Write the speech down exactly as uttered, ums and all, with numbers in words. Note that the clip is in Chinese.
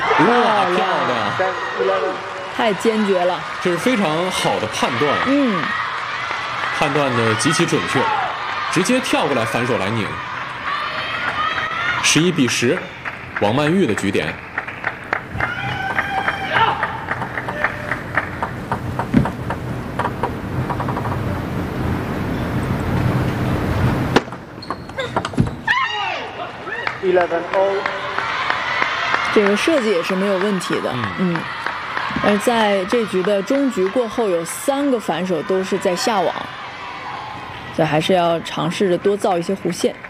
哇，漂亮！ 太坚决了， 这是非常好的判断。 嗯， 判断的极其准确，直接跳过来反手来拧。十一比十，王曼玉的局点。 这个设计也是没有问题的，嗯。嗯而在这局的中局过后，有三个反手都是在下网，所以还是要尝试着多造一些弧线。